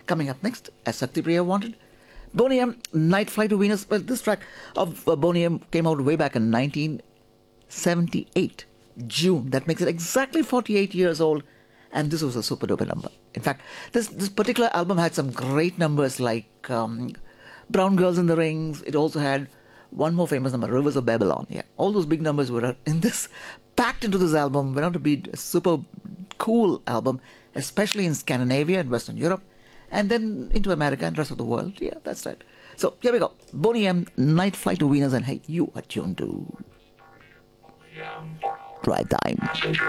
Coming up next, as Sakti Priya wanted, Boney M, Night Flight to Venus. Well, this track of Boney M came out way back in 1978, June. That makes it exactly 48 years old. And this was a super duper number. In fact, this particular album had some great numbers like Brown Girls in the Rings. It also had one more famous number, Rivers of Babylon. Yeah, all those big numbers were in this, packed into this album. Went on to be a super cool album, especially in Scandinavia and Western Europe, and then into America and the rest of the world. Yeah, that's right. So here we go. Boney M, Night Flight to Venus, and hey, you are tuned to Drive Time.